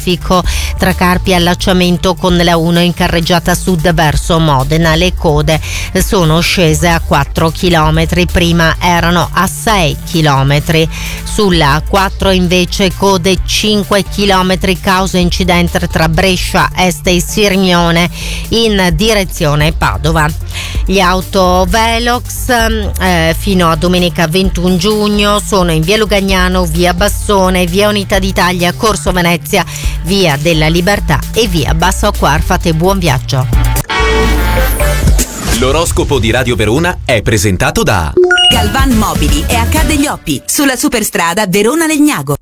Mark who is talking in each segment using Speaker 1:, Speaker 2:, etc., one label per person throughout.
Speaker 1: tra Carpi e allacciamento con la 1 in carreggiata sud verso Modena. Le code sono scese a 4 km, prima erano a 6 km. Sulla 4 invece code 5 km, causa incidente tra Brescia Est e Sirmione in direzione Padova. Gli autovelox fino a domenica 21 giugno sono in via Lugagnano, via Bassone, via Unità d'Italia, Corso Venezia, via della Libertà e via Basso Acquar. Fate buon viaggio.
Speaker 2: L'oroscopo di Radio Verona è presentato da
Speaker 3: Galvan Mobili e Accade gli Oppi sulla superstrada Verona-Legnago.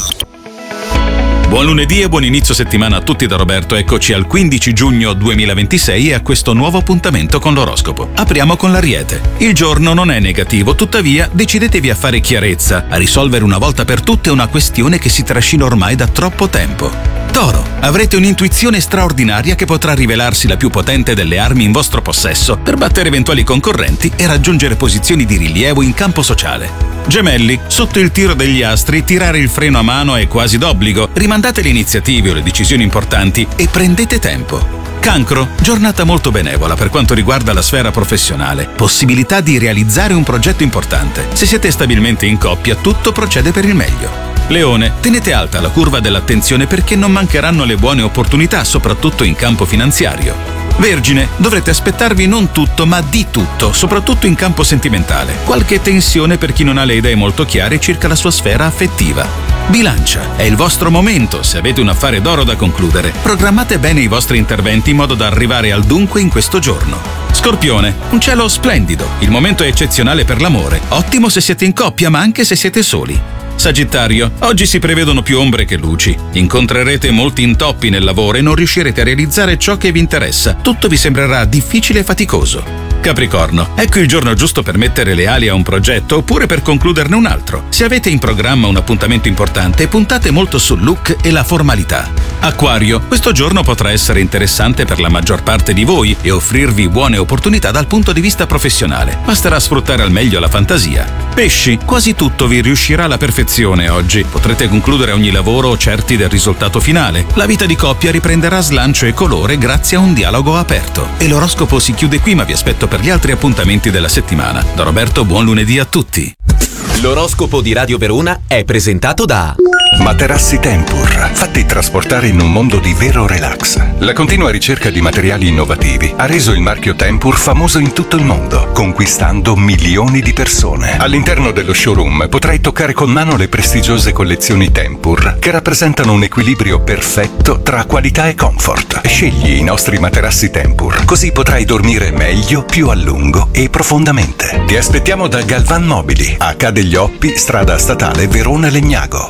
Speaker 4: Buon lunedì e buon inizio settimana a tutti da Roberto. Eccoci al 15 giugno 2026 e a questo nuovo appuntamento con l'oroscopo. Apriamo con l'Ariete. Il giorno non è negativo, tuttavia decidetevi a fare chiarezza, a risolvere una volta per tutte una questione che si trascina ormai da troppo tempo. Toro, avrete un'intuizione straordinaria che potrà rivelarsi la più potente delle armi in vostro possesso per battere eventuali concorrenti e raggiungere posizioni di rilievo in campo sociale. Gemelli, sotto il tiro degli astri, tirare il freno a mano è quasi d'obbligo. Rimandate le iniziative o le decisioni importanti e prendete tempo. Cancro, giornata molto benevola per quanto riguarda la sfera professionale. Possibilità di realizzare un progetto importante. Se siete stabilmente in coppia, tutto procede per il meglio. Leone, tenete alta la curva dell'attenzione perché non mancheranno le buone opportunità, soprattutto in campo finanziario. Vergine, dovrete aspettarvi non tutto, ma di tutto, soprattutto in campo sentimentale. Qualche tensione per chi non ha le idee molto chiare circa la sua sfera affettiva. Bilancia, è il vostro momento se avete un affare d'oro da concludere. Programmate bene i vostri interventi in modo da arrivare al dunque in questo giorno. Scorpione, un cielo splendido, il momento è eccezionale per l'amore, ottimo se siete in coppia ma anche se siete soli. Sagittario, oggi si prevedono più ombre che luci. Incontrerete molti intoppi nel lavoro e non riuscirete a realizzare ciò che vi interessa. Tutto vi sembrerà difficile e faticoso. Capricorno, ecco il giorno giusto per mettere le ali a un progetto oppure per concluderne un altro. Se avete in programma un appuntamento importante, puntate molto sul look e la formalità. Acquario, questo giorno potrà essere interessante per la maggior parte di voi e offrirvi buone opportunità dal punto di vista professionale. Basterà sfruttare al meglio la fantasia. Pesci, quasi tutto vi riuscirà alla perfezione oggi. Potrete concludere ogni lavoro certi del risultato finale. La vita di coppia riprenderà slancio e colore grazie a un dialogo aperto. E l'oroscopo si chiude qui, ma vi aspetto per gli altri appuntamenti della settimana. Da Roberto, buon lunedì a tutti.
Speaker 2: L'oroscopo di Radio Verona è presentato da
Speaker 5: Materassi Tempur, fatti trasportare in un mondo di vero relax. La continua ricerca di materiali innovativi ha reso il marchio Tempur famoso in tutto il mondo, conquistando milioni di persone. All'interno dello showroom potrai toccare con mano le prestigiose collezioni Tempur, che rappresentano un equilibrio perfetto tra qualità e comfort. Scegli i nostri materassi Tempur, così potrai dormire meglio, più a lungo e profondamente. Ti aspettiamo da Galvan Mobili, a Accade gli Oppi, strada statale Verona-Legnago.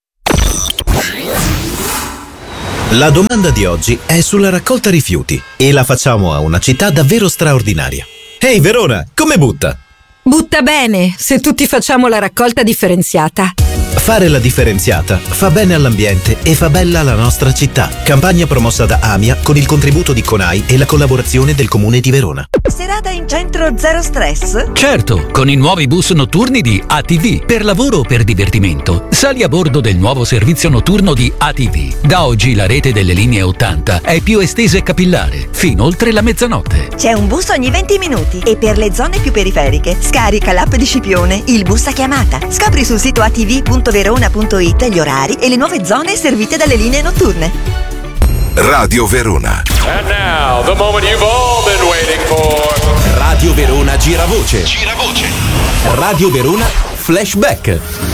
Speaker 6: La domanda di oggi è sulla raccolta rifiuti e la facciamo a una città davvero straordinaria. Ehi Verona, come butta?
Speaker 7: Butta bene, se tutti facciamo la raccolta differenziata.
Speaker 6: Fare la differenziata fa bene all'ambiente e fa bella la nostra città. Campagna promossa da AMIA con il contributo di CONAI e la collaborazione del Comune di Verona.
Speaker 8: Serata in centro zero stress?
Speaker 9: Certo, con i nuovi bus notturni di ATV. Per lavoro o per divertimento, sali a bordo del nuovo servizio notturno di ATV. Da oggi la rete delle linee 80 è più estesa e capillare, fino oltre la mezzanotte.
Speaker 8: C'è un bus ogni 20 minuti e per le zone più periferiche scarica l'app di Scipione, il bus a chiamata. Scopri sul sito atv.verona.it gli orari e le nuove zone servite dalle linee notturne.
Speaker 5: Radio Verona.
Speaker 10: And now, the moment you've all been waiting for.
Speaker 2: Radio Verona Giravoce. Radio Verona Flashback.